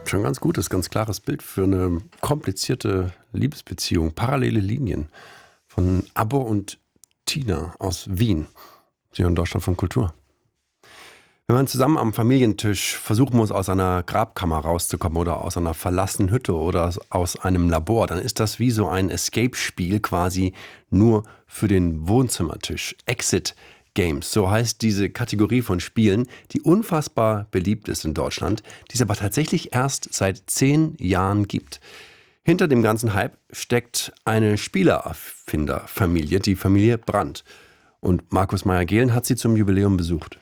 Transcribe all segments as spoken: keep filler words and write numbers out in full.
Schon ganz gutes, ganz klares Bild für eine komplizierte Liebesbeziehung. Parallele Linien von Abbo und Tina aus Wien. Sie hören Deutschland von Kultur. Wenn man zusammen am Familientisch versuchen muss, aus einer Grabkammer rauszukommen oder aus einer verlassenen Hütte oder aus einem Labor, dann ist das wie so ein Escape-Spiel quasi nur für den Wohnzimmertisch. Exit Games, so heißt diese Kategorie von Spielen, die unfassbar beliebt ist in Deutschland, die es aber tatsächlich erst seit zehn Jahren gibt. Hinter dem ganzen Hype steckt eine Spielererfinderfamilie, die Familie Brandt. Und Markus Meyer-Gehlen hat sie zum Jubiläum besucht.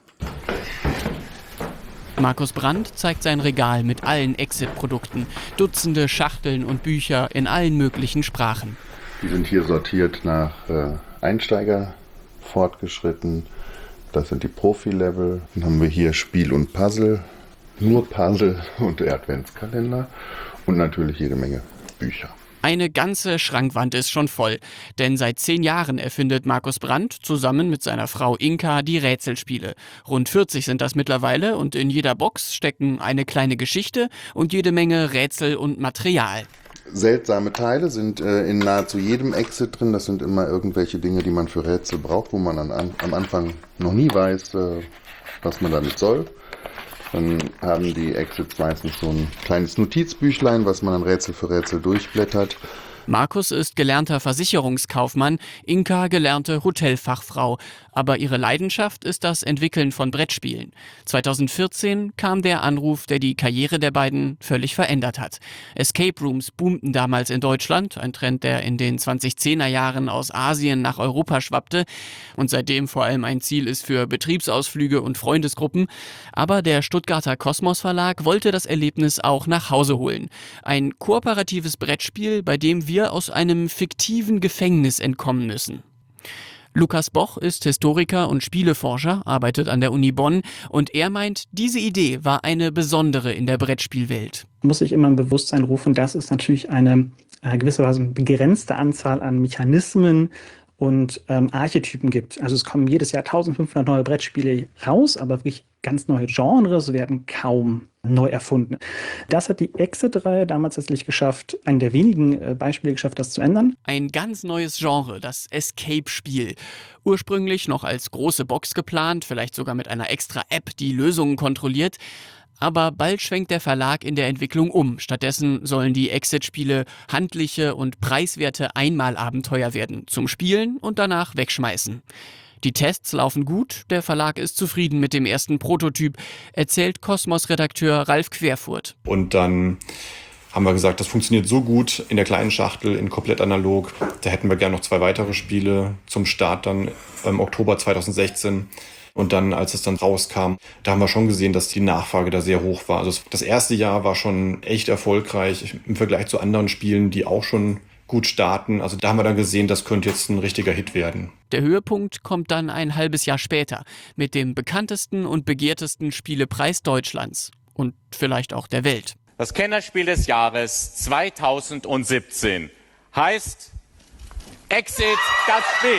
Markus Brandt zeigt sein Regal mit allen Exit-Produkten. Dutzende Schachteln und Bücher in allen möglichen Sprachen. Die sind hier sortiert nach äh, Einsteiger, fortgeschritten. Das sind die Profi-Level. Dann haben wir hier Spiel und Puzzle, nur Puzzle und der Adventskalender und natürlich jede Menge Bücher. Eine ganze Schrankwand ist schon voll, denn seit zehn Jahren erfindet Markus Brandt zusammen mit seiner Frau Inka die Rätselspiele. Rund vierzig sind das mittlerweile und in jeder Box stecken eine kleine Geschichte und jede Menge Rätsel und Material. Seltsame Teile sind äh, in nahezu jedem Exit drin. Das sind immer irgendwelche Dinge, die man für Rätsel braucht, wo man an, an, am Anfang noch nie weiß, äh, was man damit soll. Dann haben die Exits meistens so ein kleines Notizbüchlein, was man dann Rätsel für Rätsel durchblättert. Markus ist gelernter Versicherungskaufmann, Inka gelernte Hotelfachfrau. Aber ihre Leidenschaft ist das Entwickeln von Brettspielen. zweitausendvierzehn kam der Anruf, der die Karriere der beiden völlig verändert hat. Escape Rooms boomten damals in Deutschland, ein Trend, der in den zwanzigzehner Jahren aus Asien nach Europa schwappte und seitdem vor allem ein Ziel ist für Betriebsausflüge und Freundesgruppen. Aber der Stuttgarter Kosmos Verlag wollte das Erlebnis auch nach Hause holen. Ein kooperatives Brettspiel, bei dem wir aus einem fiktiven Gefängnis entkommen müssen. Lukas Boch ist Historiker und Spieleforscher, arbeitet an der Uni Bonn und er meint, diese Idee war eine besondere in der Brettspielwelt. Muss sich immer im Bewusstsein rufen, dass es natürlich eine äh, gewisserweise begrenzte Anzahl an Mechanismen und ähm, Archetypen gibt. Also es kommen jedes Jahr eintausendfünfhundert neue Brettspiele raus, aber wirklich ganz neue Genres werden kaum neu erfunden. Das hat die Exit-Reihe damals letztlich geschafft, einen der wenigen äh, Beispiele geschafft, das zu ändern. Ein ganz neues Genre, das Escape-Spiel. Ursprünglich noch als große Box geplant, vielleicht sogar mit einer extra App, die Lösungen kontrolliert. Aber bald schwenkt der Verlag in der Entwicklung um. Stattdessen sollen die Exit-Spiele handliche und preiswerte Einmalabenteuer werden, zum Spielen und danach wegschmeißen. Die Tests laufen gut, der Verlag ist zufrieden mit dem ersten Prototyp, erzählt Kosmos-Redakteur Ralf Querfurt. Und dann haben wir gesagt, das funktioniert so gut in der kleinen Schachtel, in komplett analog. Da hätten wir gerne noch zwei weitere Spiele zum Start dann im Oktober zweitausendsechzehn. Und dann, als es dann rauskam, da haben wir schon gesehen, dass die Nachfrage da sehr hoch war. Also das erste Jahr war schon echt erfolgreich im Vergleich zu anderen Spielen, die auch schon gut starten. Also da haben wir dann gesehen, das könnte jetzt ein richtiger Hit werden. Der Höhepunkt kommt dann ein halbes Jahr später mit dem bekanntesten und begehrtesten Spielepreis Deutschlands und vielleicht auch der Welt. Das Kennerspiel des Jahres zweitausendsiebzehn heißt Exit das Spiel.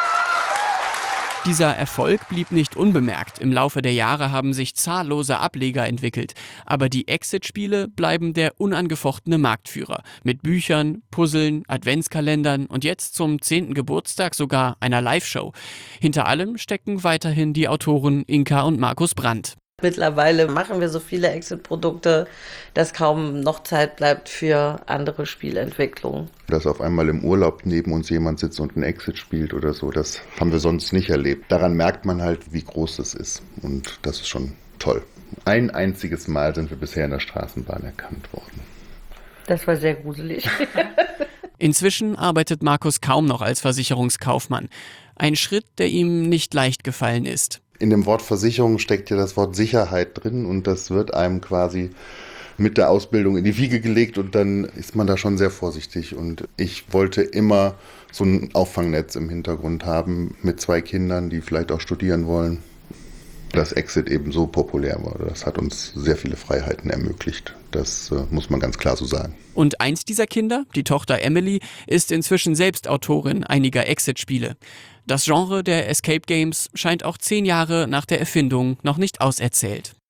Dieser Erfolg blieb nicht unbemerkt. Im Laufe der Jahre haben sich zahllose Ableger entwickelt. Aber die Exit-Spiele bleiben der unangefochtene Marktführer. Mit Büchern, Puzzeln, Adventskalendern und jetzt zum zehnten Geburtstag sogar einer Live-Show. Hinter allem stecken weiterhin die Autoren Inka und Markus Brandt. Mittlerweile machen wir so viele Exit-Produkte, dass kaum noch Zeit bleibt für andere Spielentwicklungen. Dass auf einmal im Urlaub neben uns jemand sitzt und ein Exit spielt oder so, das haben wir sonst nicht erlebt. Daran merkt man halt, wie groß es ist und das ist schon toll. Ein einziges Mal sind wir bisher in der Straßenbahn erkannt worden. Das war sehr gruselig. Inzwischen arbeitet Markus kaum noch als Versicherungskaufmann. Ein Schritt, der ihm nicht leicht gefallen ist. In dem Wort Versicherung steckt ja das Wort Sicherheit drin und das wird einem quasi mit der Ausbildung in die Wiege gelegt und dann ist man da schon sehr vorsichtig. Und ich wollte immer so ein Auffangnetz im Hintergrund haben mit zwei Kindern, die vielleicht auch studieren wollen. Dass Exit eben so populär war, das hat uns sehr viele Freiheiten ermöglicht. Das äh, muss man ganz klar so sagen. Und eins dieser Kinder, die Tochter Emily, ist inzwischen selbst Autorin einiger Exit-Spiele. Das Genre der Escape Games scheint auch zehn Jahre nach der Erfindung noch nicht auserzählt.